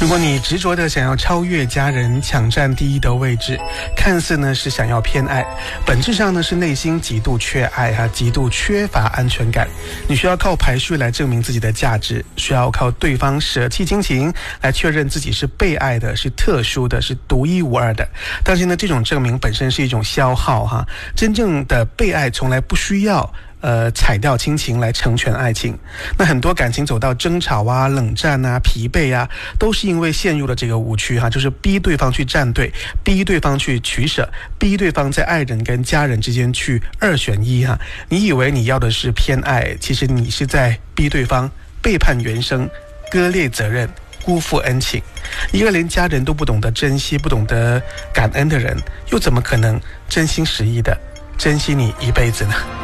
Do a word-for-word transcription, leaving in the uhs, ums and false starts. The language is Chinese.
如果你执着的想要超越家人，抢占第一的位置，看似呢是想要偏爱，本质上呢是内心极度缺爱啊，极度缺乏安全感。你需要靠排序来证明自己的价值，需要靠对方舍弃亲情来确认自己是被爱的，是特殊的，是独一无二的。但是呢，这种证明本身是一种消耗哈，真正的被爱从来不需要呃，踩掉亲情来成全爱情。那很多感情走到争吵啊、冷战啊、疲惫啊，都是因为陷入了这个误区哈，就是逼对方去站队，逼对方去取舍，逼对方在爱人跟家人之间去二选一哈。你以为你要的是偏爱，其实你是在逼对方背叛原生，割裂责任，辜负恩情。一个连家人都不懂得珍惜、不懂得感恩的人，又怎么可能真心实意的珍惜你一辈子呢？